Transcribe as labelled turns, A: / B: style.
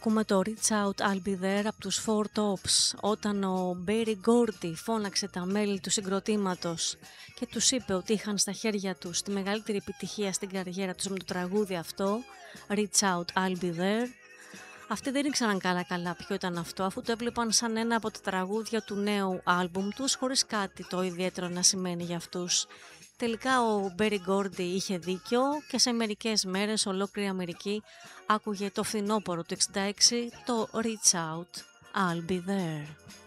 A: Ακούμε το Reach Out I'll Be There από τους Four Tops, όταν ο Berry Gordy φώναξε τα μέλη του συγκροτήματος και τους είπε ότι είχαν στα χέρια τους τη μεγαλύτερη επιτυχία στην καριέρα τους με το τραγούδι αυτό, Reach Out I'll Be There. Αυτοί δεν ήξεραν καλά ποιο ήταν αυτό, αφού το έβλεπαν σαν ένα από τα τραγούδια του νέου άλμπουμ τους, χωρίς κάτι το ιδιαίτερο να σημαίνει για αυτούς. Τελικά ο Berry Gordy είχε δίκιο και σε μερικές μέρες ολόκληρη Αμερική άκουγε το φθινόπωρο του 66 το Reach Out, I'll Be There.